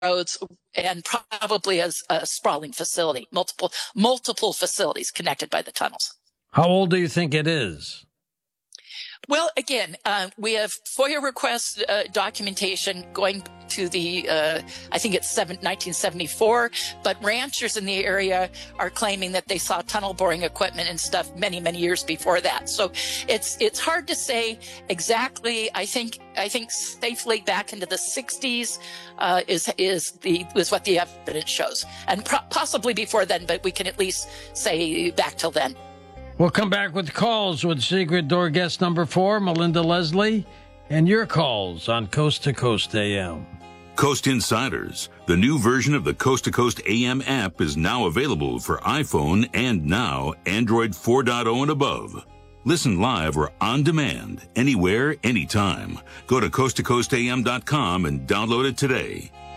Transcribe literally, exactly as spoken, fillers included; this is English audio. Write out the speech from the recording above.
roads, and probably as a sprawling facility, multiple multiple facilities connected by the tunnels. How old do you think it is? Well, again, uh, we have FOIA request uh, documentation going to the, uh, I think it's seven, nineteen seventy-four, but ranchers in the area are claiming that they saw tunnel boring equipment and stuff many, many years before that. So it's it's hard to say exactly. I think I think safely back into the sixties uh, is is the is what the evidence shows, and pro- possibly before then, but we can at least say back till then. We'll come back with calls with Secret Door guest number four, Melinda Leslie, and your calls on Coast to Coast A M. Coast Insiders, the new version of the Coast to Coast A M app, is now available for iPhone and now Android four point oh and above. Listen live or on demand, anywhere, anytime. Go to coast to coast a m dot com and download it today.